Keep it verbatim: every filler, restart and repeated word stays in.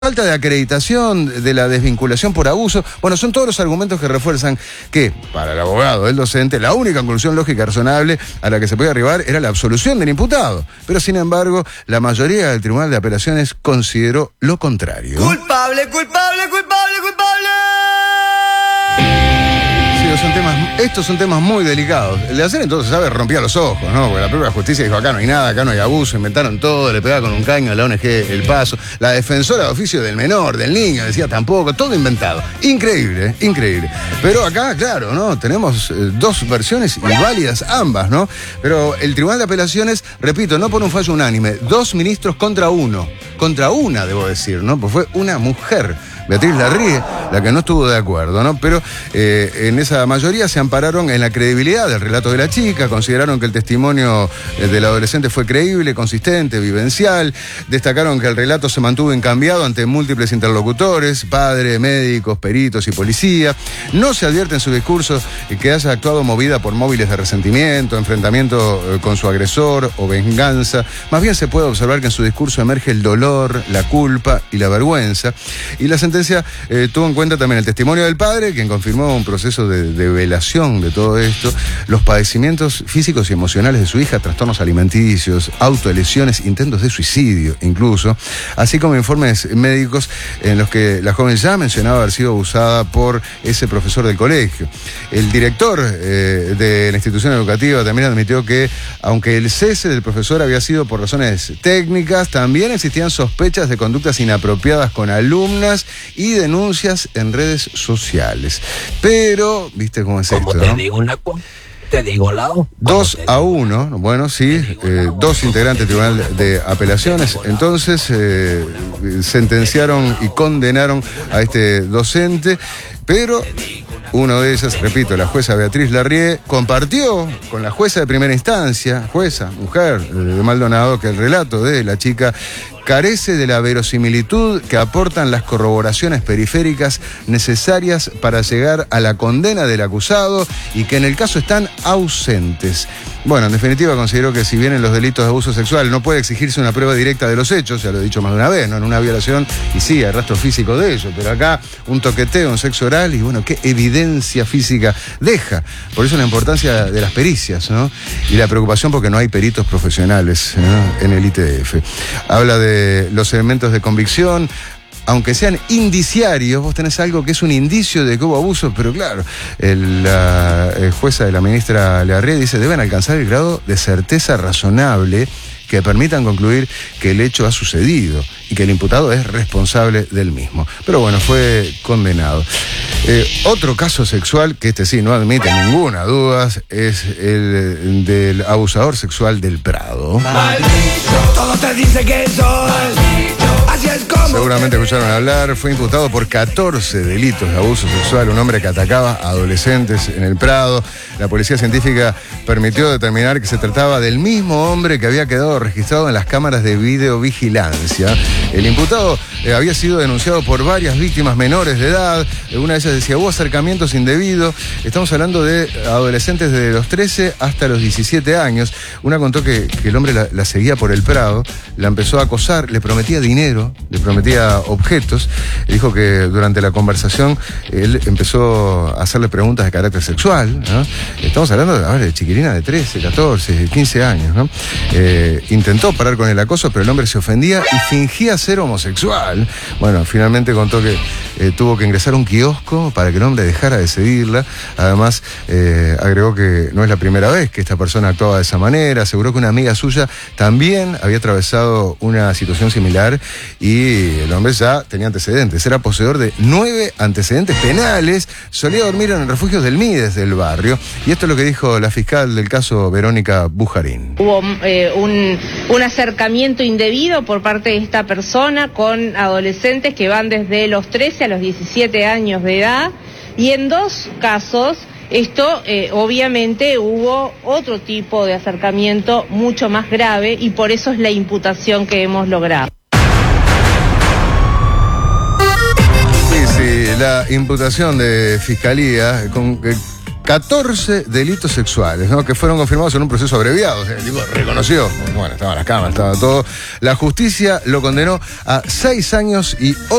Falta de acreditación, de la desvinculación por abuso. Bueno, son todos los argumentos que refuerzan que, para el abogado, el docente, la única conclusión lógica y razonable a la que se puede arribar era la absolución del imputado. Pero, sin embargo, la mayoría del Tribunal de Apelaciones consideró lo contrario. ¡Culpable, culpable, culpable, culpable! Son temas, estos son temas muy delicados. El de hacer entonces, ¿sabe? Rompía los ojos, ¿no? Porque la propia justicia dijo, acá no hay nada, acá no hay abuso, inventaron todo, le pegaba con un caño a la O N G El Paso. La defensora de oficio del menor, del niño, decía tampoco, todo inventado. Increíble, ¿eh? Increíble. Pero acá, claro, ¿no? Tenemos eh, dos versiones y válidas ambas, ¿no? Pero el Tribunal de Apelaciones, repito, no por un fallo unánime, dos ministros contra uno. Contra una, debo decir, ¿no? Pues fue una mujer, Beatriz Larrie, la que no estuvo de acuerdo, ¿no? Pero eh, en esa mayoría se ampararon en la credibilidad del relato de la chica, consideraron que el testimonio eh, del adolescente fue creíble, consistente, vivencial, destacaron que el relato se mantuvo incambiado ante múltiples interlocutores, padre, médicos, peritos y policía. No se advierte en su discurso que haya actuado movida por móviles de resentimiento, enfrentamiento eh, con su agresor o venganza. Más bien se puede observar que en su discurso emerge el dolor, la culpa y la vergüenza. Y la sentencia eh, tuvo en cuenta también el testimonio del padre, quien confirmó un proceso de, de velación de todo esto, los padecimientos físicos y emocionales de su hija, trastornos alimenticios, autolesiones, intentos de suicidio incluso, así como informes médicos en los que la joven ya mencionaba haber sido abusada por ese profesor del colegio. El director eh, de la institución educativa también admitió que, aunque el cese del profesor había sido por razones técnicas, también existían sospechas de conductas inapropiadas con alumnas y denuncias en redes sociales. Pero, ¿viste cómo es Como esto? te ¿no? digo una cosa, te digo lado. Dos a uno, bueno, sí, eh, dos integrantes del Tribunal de Apelaciones, entonces eh, sentenciaron y condenaron a este docente, pero uno de ellos, repito, la jueza Beatriz Larrie, compartió con la jueza de primera instancia, jueza, mujer de Maldonado, que el relato de la chica carece de la verosimilitud que aportan las corroboraciones periféricas necesarias para llegar a la condena del acusado y que en el caso están ausentes. Bueno, en definitiva considero que si bien en los delitos de abuso sexual no puede exigirse una prueba directa de los hechos, ya lo he dicho más de una vez, ¿no? En una violación, y sí, hay rastro físico de ello, pero acá un toqueteo, un sexo oral, y bueno, qué evidencia física deja. Por eso la importancia de las pericias, ¿no? Y la preocupación porque no hay peritos profesionales, ¿no? En el I T F. Habla de los elementos de convicción, aunque sean indiciarios, vos tenés algo que es un indicio de que hubo abuso, pero claro, el, la el jueza de la ministra Larrie dice deben alcanzar el grado de certeza razonable que permitan concluir que el hecho ha sucedido y que el imputado es responsable del mismo. Pero bueno, fue condenado. Eh, otro caso sexual, que este sí no admite ninguna duda, es el del abusador sexual del Prado. ¡Maldito! Todo te dice que soy. Así es como. Seguramente escucharon hablar, fue imputado por catorce delitos de abuso sexual, un hombre que atacaba a adolescentes en el Prado. La policía científica permitió determinar que se trataba del mismo hombre que había quedado registrado en las cámaras de videovigilancia. El imputado eh, había sido denunciado por varias víctimas menores de edad. Una de ellas decía, hubo acercamientos indebidos. Estamos hablando de adolescentes de los trece hasta los diecisiete años. Una contó que, que el hombre la, la seguía por el Prado, la empezó a acosar, le prometía dinero, le prometía objetos. Dijo que durante la conversación él empezó a hacerle preguntas de carácter sexual, ¿no? Estamos hablando de, a ver, de chiquilina de trece, catorce, quince años, ¿no? Eh, intentó parar con el acoso, pero el hombre se ofendía y fingía ser homosexual. Bueno, finalmente contó que eh, tuvo que ingresar a un kiosco para que el hombre dejara de seguirla. Además, eh, agregó que no es la primera vez que esta persona actuaba de esa manera. Aseguró que una amiga suya también había atravesado una situación similar y el hombre ya tenía antecedentes. Era poseedor de nueve antecedentes penales. Solía dormir en refugios del Mides del barrio. Y esto es lo que dijo la fiscal del caso, Verónica Bujarín. Hubo eh, un, un acercamiento indebido por parte de esta persona con adolescentes que van desde los trece a los diecisiete años de edad, y en dos casos esto eh, obviamente hubo otro tipo de acercamiento mucho más grave, y por eso es la imputación que hemos logrado. Sí, sí, la imputación de fiscalía con, eh, catorce delitos sexuales, ¿no? Que fueron confirmados en un proceso abreviado. O sea, el tipo reconoció, bueno, estaban las cámaras, estaba todo. La justicia lo condenó a seis años y